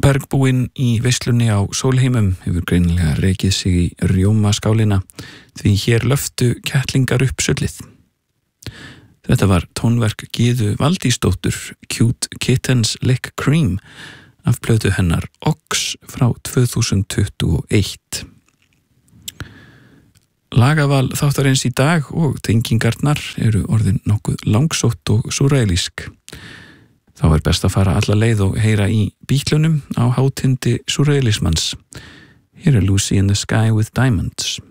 Bergbúinn í veislunni á Sólheimum hefur greinilega rekið sig í rjómaskálina því hér löftu kettlingar upp sullið. Þetta var tónverk Gyðu Valdísdóttur, Cute Kittens Lick Cream, af plötu hennar Ox frá 2021. Lagaval þáttarins í dag og tengingarnar eru orðin nokkuð langsótt og súrrealísk. Þá er best að fara alla leið og heyra í Bítlunum á hátindi súrrealismans. Hér er Lucy in the Sky with Diamonds.